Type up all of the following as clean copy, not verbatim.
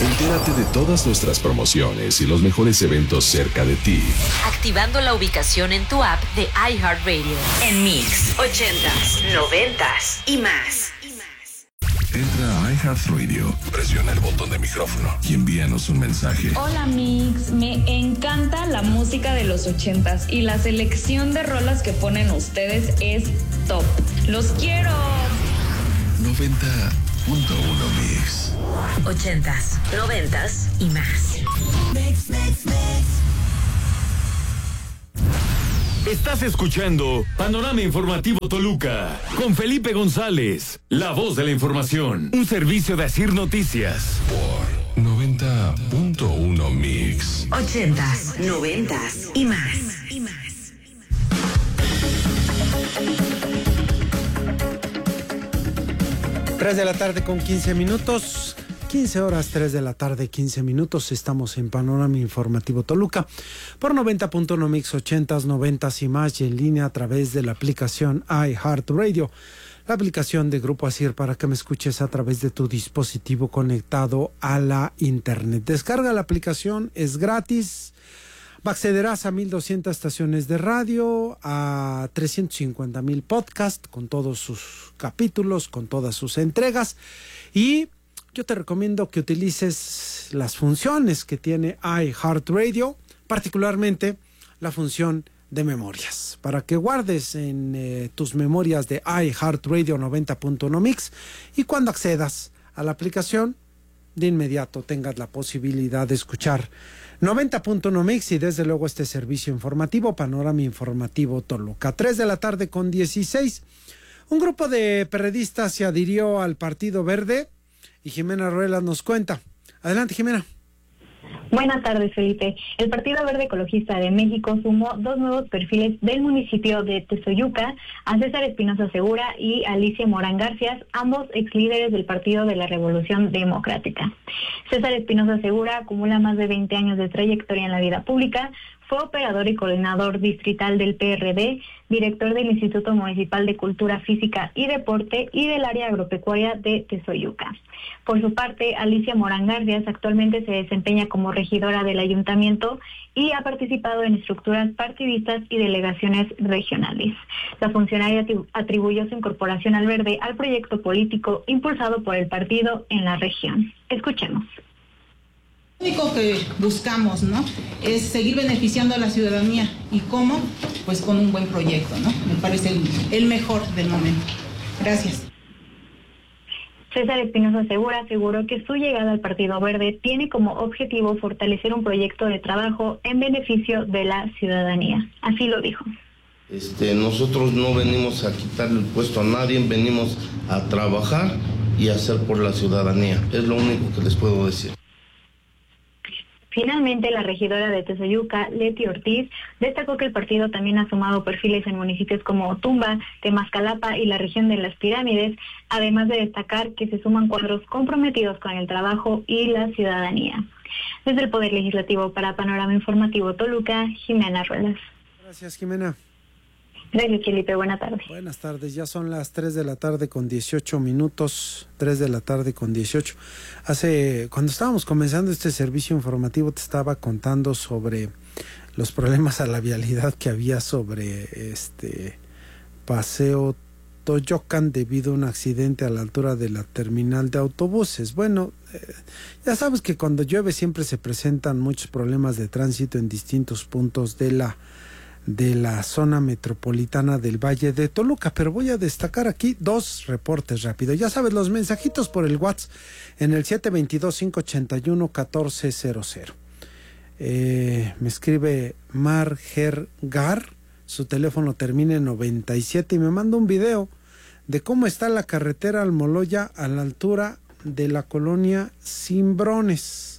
Entérate de todas nuestras promociones y los mejores eventos cerca de ti, activando la ubicación en tu app de iHeartRadio. En Mix, 80s, 90s y más. Entra a iHeartRadio, presiona el botón de micrófono y envíanos un mensaje. Hola Mix, me encanta la música de los 80s y la selección de rolas que ponen ustedes es top. ¡Los quiero! 90.1 Mix. 80s, 90s y más. Mix. Estás escuchando Panorama Informativo Toluca con Felipe González, la voz de la información, un servicio de Asir Noticias. Por 90.1 Mix. 80s, 90s y más. 3 de la tarde con 15 minutos. 15 horas, 3 de la tarde, 15 minutos. Estamos en Panorama Informativo Toluca por 90.1 Mix, 80s, 90s y más, y en línea a través de la aplicación iHeartRadio, la aplicación de Grupo Asir, para que me escuches a través de tu dispositivo conectado a la internet. Descarga la aplicación, es gratis. Accederás a 1,200 estaciones de radio, a 350,000 podcasts con todos sus capítulos, con todas sus entregas, y yo te recomiendo que utilices las funciones que tiene iHeartRadio, particularmente la función de memorias, para que guardes en tus memorias de iHeartRadio 90.1 Mix, y cuando accedas a la aplicación, de inmediato tengas la posibilidad de escuchar 90.1 Mix y desde luego este servicio informativo, Panorama Informativo Toluca. 3 de la tarde con 16. Un grupo de perredistas se adhirió al Partido Verde y Jimena Ruelas nos cuenta. Adelante, Jimena. Buenas tardes, Felipe. El Partido Verde Ecologista de México sumó 2 nuevos perfiles del municipio de Tezoyuca, a César Espinosa Segura y Alicia Morán García, ambos exlíderes del Partido de la Revolución Democrática. César Espinosa Segura acumula más de 20 años de trayectoria en la vida pública. Fue operador y coordinador distrital del PRD, director del Instituto Municipal de Cultura Física y Deporte y del área agropecuaria de Tezoyuca. Por su parte, Alicia Morán García actualmente se desempeña como regidora del ayuntamiento y ha participado en estructuras partidistas y delegaciones regionales. La funcionaria atribuyó su incorporación al Verde al proyecto político impulsado por el partido en la región. Escuchemos. Lo único que buscamos, ¿no?, es seguir beneficiando a la ciudadanía. ¿Y cómo? Pues con un buen proyecto, ¿no? Me parece el mejor del momento. Gracias. César Espinosa Segura aseguró que su llegada al Partido Verde tiene como objetivo fortalecer un proyecto de trabajo en beneficio de la ciudadanía. Así lo dijo. Nosotros no venimos a quitarle el puesto a nadie, venimos a trabajar y a hacer por la ciudadanía. Es lo único que les puedo decir. Finalmente, la regidora de Tezoyuca, Leti Ortiz, destacó que el partido también ha sumado perfiles en municipios como Tumba, Temascalapa y la región de las Pirámides, además de destacar que se suman cuadros comprometidos con el trabajo y la ciudadanía. Desde el Poder Legislativo para Panorama Informativo Toluca, Jimena Ruelas. Gracias, Jimena. Gracias, Felipe. Buenas tardes. Buenas tardes. Ya son las 3 de la tarde con 18 minutos. 3 de la tarde con 18. Cuando estábamos comenzando este servicio informativo, te estaba contando sobre los problemas a la vialidad que había sobre Paseo Toyocan debido a un accidente a la altura de la terminal de autobuses. Bueno, ya sabes que cuando llueve siempre se presentan muchos problemas de tránsito en distintos puntos de la zona metropolitana del Valle de Toluca, pero voy a destacar aquí 2 reportes rápidos. Ya sabes, los mensajitos por el WhatsApp en el 722-581-1400. Me escribe Margergar, su teléfono termina en 97 y me manda un video de cómo está la carretera Almoloya a la altura de la colonia Cimbrones.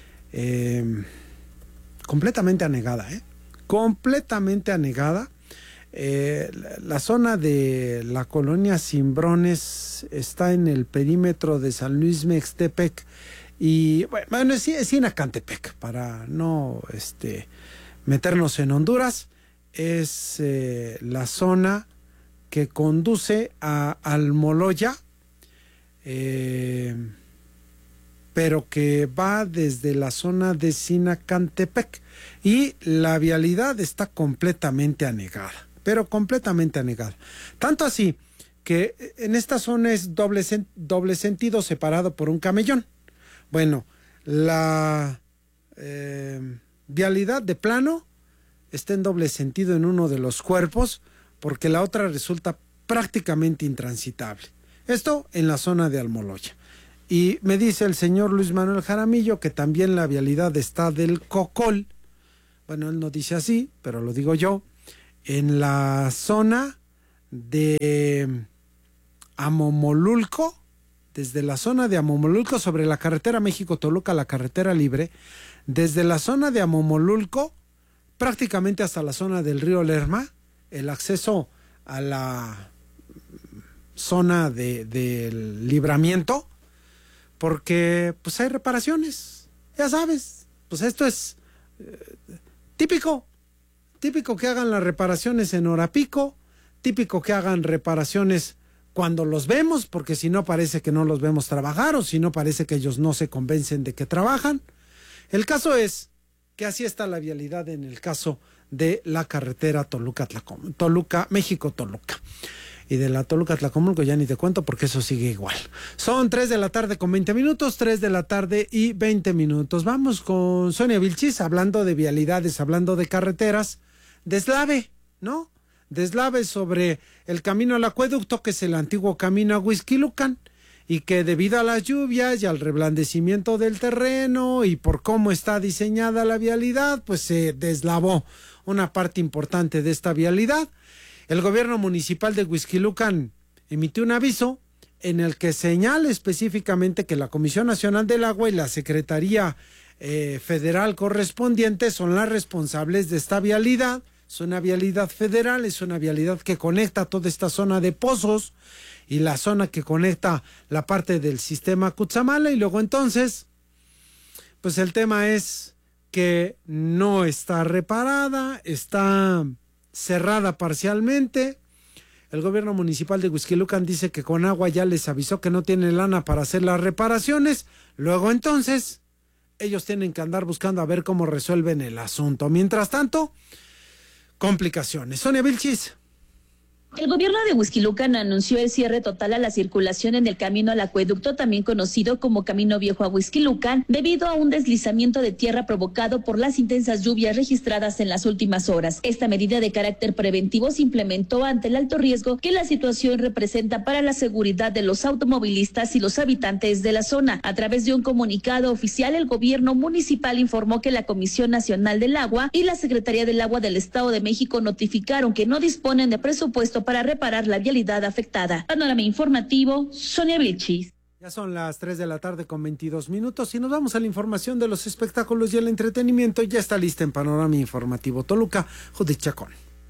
Completamente anegada, completamente anegada. La zona de la colonia Cimbrones está en el perímetro de San Luis Mextepec y bueno, es Sinacantepec, para no meternos en Honduras. Es la zona que conduce a Almoloya, pero que va desde la zona de Sinacantepec y la vialidad está completamente anegada, pero completamente anegada. Tanto así que en esta zona es doble sentido separado por un camellón. Bueno, la vialidad de plano está en doble sentido en uno de los cuerpos porque la otra resulta prácticamente intransitable. Esto en la zona de Almoloya. Y me dice el señor Luis Manuel Jaramillo que también la vialidad está del Cocol. Bueno, él no dice así, pero lo digo yo. En la zona de Amomolulco, desde la zona de Amomolulco sobre la carretera México-Toluca, la carretera libre, desde la zona de Amomolulco prácticamente hasta la zona del río Lerma, el acceso a la zona del libramiento, porque pues hay reparaciones, ya sabes, pues esto es típico que hagan las reparaciones en hora pico, típico que hagan reparaciones cuando los vemos, porque si no parece que no los vemos trabajar, o si no parece que ellos no se convencen de que trabajan. El caso es que así está la vialidad en el caso de la carretera México-Toluca. Y de la Toluca-Tlacomulco ya ni te cuento porque eso sigue igual. Son 3 de la tarde con 20 minutos, 3 de la tarde y 20 minutos. Vamos con Sonia Vilchis, hablando de vialidades, hablando de carreteras. Deslave, ¿no? Deslave sobre el camino al acueducto, que es el antiguo camino a Huixquilucan, y que debido a las lluvias y al reblandecimiento del terreno y por cómo está diseñada la vialidad, pues se deslavó una parte importante de esta vialidad. El gobierno municipal de Huixquilucan emitió un aviso en el que señala específicamente que la Comisión Nacional del Agua y la Secretaría Federal correspondiente son las responsables de esta vialidad. Es una vialidad federal, es una vialidad que conecta toda esta zona de pozos y la zona que conecta la parte del sistema Cutzamala, y luego entonces, pues el tema es que no está reparada, está cerrada parcialmente. El gobierno municipal de Huixquilucan dice que Conagua ya les avisó que no tiene lana para hacer las reparaciones. Luego entonces ellos tienen que andar buscando a ver cómo resuelven el asunto. Mientras tanto, complicaciones. Sonia Vilchis. El gobierno de Huixquilucan anunció el cierre total a la circulación en el camino al acueducto, también conocido como Camino Viejo a Huixquilucan, debido a un deslizamiento de tierra provocado por las intensas lluvias registradas en las últimas horas. Esta medida de carácter preventivo se implementó ante el alto riesgo que la situación representa para la seguridad de los automovilistas y los habitantes de la zona. A través de un comunicado oficial, el gobierno municipal informó que la Comisión Nacional del Agua y la Secretaría del Agua del Estado de México notificaron que no disponen de presupuesto para reparar la vialidad afectada. Panorama informativo, Sonia Vilchis. Ya son las 3 de la tarde con 22 minutos y nos vamos a la información de los espectáculos y el entretenimiento. Ya está lista en Panorama Informativo Toluca, Judith Chacón.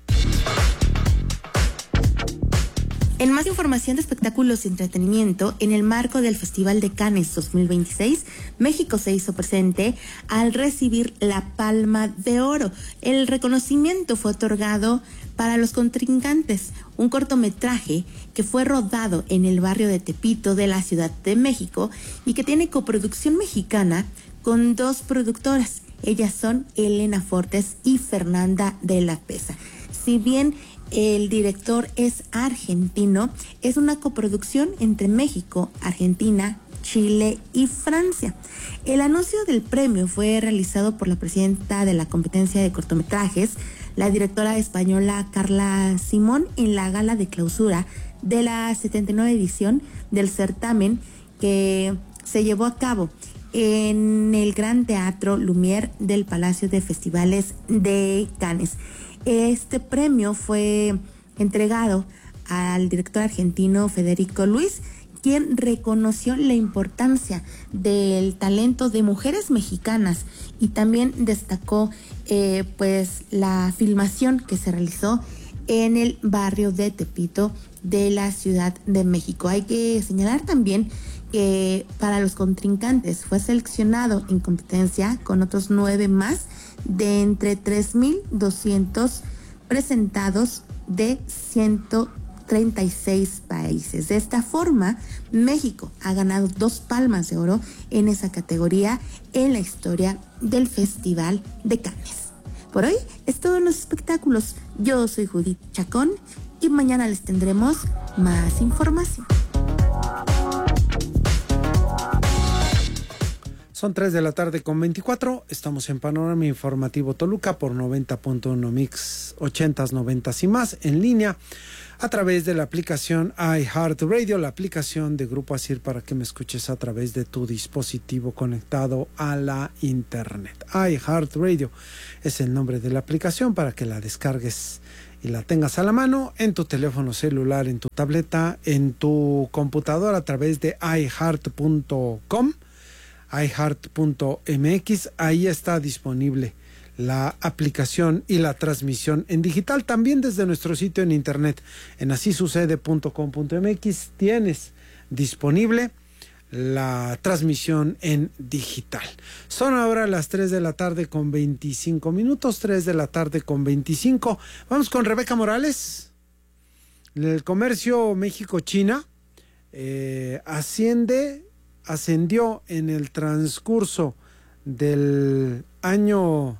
En más información de espectáculos y entretenimiento, en el marco del Festival de Cannes 2026, México se hizo presente al recibir la Palma de Oro. El reconocimiento fue otorgado para Los Contrincantes, un cortometraje que fue rodado en el barrio de Tepito de la Ciudad de México y que tiene coproducción mexicana con 2 productoras. Ellas son Elena Fortes y Fernanda de la Pesa. Si bien el director es argentino, es una coproducción entre México, Argentina, Chile y Francia. El anuncio del premio fue realizado por la presidenta de la competencia de cortometrajes, la directora española Carla Simón, en la gala de clausura de la 79 edición del certamen que se llevó a cabo en el Gran Teatro Lumière del Palacio de Festivales de Cannes. Este premio fue entregado al director argentino Federico Luis, quien reconoció la importancia del talento de mujeres mexicanas y también destacó pues la filmación que se realizó en el barrio de Tepito de la Ciudad de México. Hay que señalar también que para Los Contrincantes fue seleccionado en competencia con otros 9 más de entre 3,200 presentados de 130 36 países. De esta forma, México ha ganado 2 palmas de oro en esa categoría en la historia del Festival de Cannes. Por hoy es todo en los espectáculos. Yo soy Judith Chacón y mañana les tendremos más información. Son 3 de la tarde con 24. Estamos en Panorama Informativo Toluca por 90.1 Mix 80s, 90s y más en línea a través de la aplicación iHeartRadio, la aplicación de Grupo ASIR para que me escuches a través de tu dispositivo conectado a la internet. iHeartRadio es el nombre de la aplicación para que la descargues y la tengas a la mano en tu teléfono celular, en tu tableta, en tu computadora a través de iHeart.com. iHeart.mx, ahí está disponible la aplicación y la transmisión en digital, también desde nuestro sitio en internet, en asisucede.com.mx tienes disponible la transmisión en digital. Son ahora las 3 de la tarde con 25 minutos, 3 de la tarde con 25. Vamos con Rebeca Morales. El comercio México-China ascendió en el transcurso del año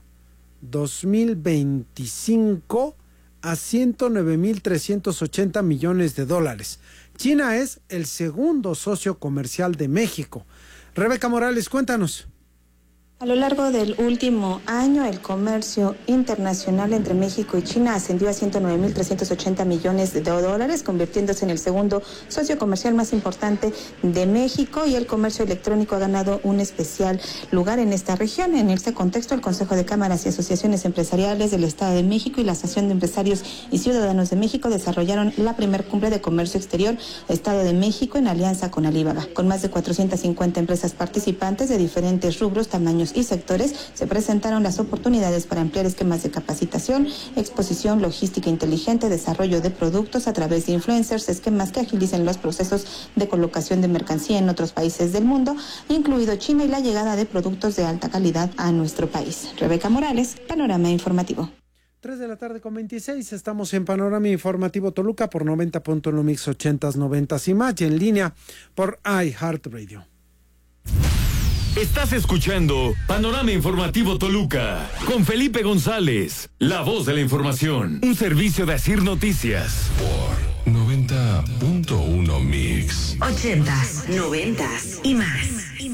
2025 a 109,380 millones de dólares. China es el segundo socio comercial de México. Rebeca Morales, cuéntanos. A lo largo del último año, el comercio internacional entre México y China ascendió a 109,380 millones de dólares, convirtiéndose en el segundo socio comercial más importante de México, y el comercio electrónico ha ganado un especial lugar en esta región. En este contexto, el Consejo de Cámaras y Asociaciones Empresariales del Estado de México y la Asociación de Empresarios y Ciudadanos de México desarrollaron la primer cumbre de comercio exterior Estado de México en alianza con Alibaba. Con más de 450 empresas participantes de diferentes rubros, tamaños y sectores, se presentaron las oportunidades para ampliar esquemas de capacitación, exposición, logística inteligente, desarrollo de productos a través de influencers, esquemas que agilicen los procesos de colocación de mercancía en otros países del mundo, incluido China, y la llegada de productos de alta calidad a nuestro país. Rebeca Morales, Panorama Informativo. 3 de la tarde con 26, estamos en Panorama Informativo Toluca por 90.1 Mix 80s, 90s y más, y en línea por iHeartRadio. Estás escuchando Panorama Informativo Toluca con Felipe González, la voz de la información, un servicio de ASIR Noticias. Por 90.1 Mix 80s, 90s y más.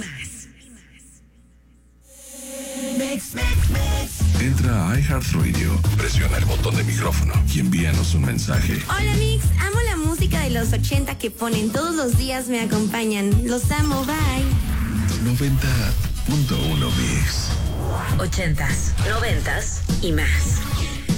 Entra a iHeartRadio, presiona el botón de micrófono y envíanos un mensaje. Hola Mix, amo la música de los 80 que ponen todos los días, me acompañan. Los amo, bye. 90.1 Mix 80s, 90s y más.